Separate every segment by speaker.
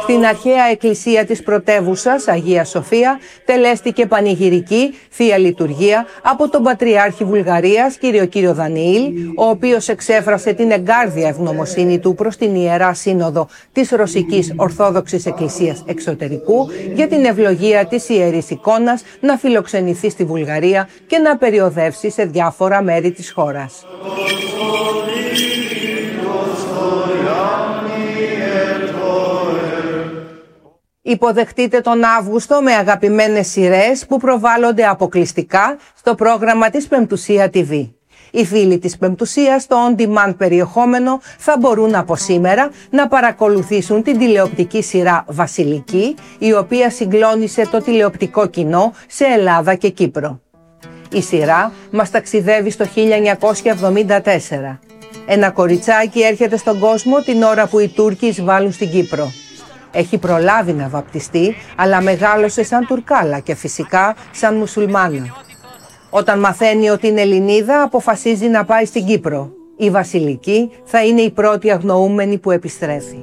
Speaker 1: Στην αρχαία εκκλησία της πρωτεύουσας, Αγία Σοφία, τελέστηκε πανηγυρική Θεία Λειτουργία από τον Πατριάρχη Βουλγαρίας, Κύριο Δανιήλ, ο οποίος εξέφρασε την εγκάρδια ευγνωμοσύνη του προς την Ιερά Σύνοδο της Ρωσικής Ορθόδοξης Εκκλησίας Εξωτερικού για την ευλογία της Ιερής Εικόνας να φιλοξενηθεί στη Βουλγαρία και να περιοδεύσει σε διάφορα μέρη της χώρας. Υποδεχτείτε τον Αύγουστο με αγαπημένες σειρές που προβάλλονται αποκλειστικά στο πρόγραμμα της Πεμπτουσία TV. Οι φίλοι της Πεμπτουσίας στο on-demand περιεχόμενο θα μπορούν από σήμερα να παρακολουθήσουν την τηλεοπτική σειρά Βασιλική, η οποία συγκλώνησε το τηλεοπτικό κοινό σε Ελλάδα και Κύπρο. Η σειρά μας ταξιδεύει στο 1974. Ένα κοριτσάκι έρχεται στον κόσμο την ώρα που οι Τούρκοι εισβάλλουν στην Κύπρο. Έχει προλάβει να βαπτιστεί, αλλά μεγάλωσε σαν Τουρκάλα και φυσικά σαν μουσουλμάνα. Όταν μαθαίνει ότι είναι Ελληνίδα, αποφασίζει να πάει στην Κύπρο. Η Βασιλική θα είναι η πρώτη αγνοούμενη που επιστρέφει.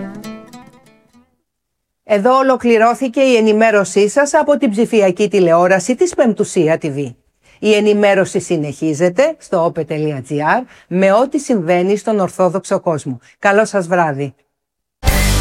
Speaker 1: Εδώ ολοκληρώθηκε η ενημέρωσή σας από την ψηφιακή τηλεόραση της Πεμπτουσία TV. Η ενημέρωση συνεχίζεται στο ope.gr με ό,τι συμβαίνει στον Ορθόδοξο κόσμο. Καλό σας βράδυ!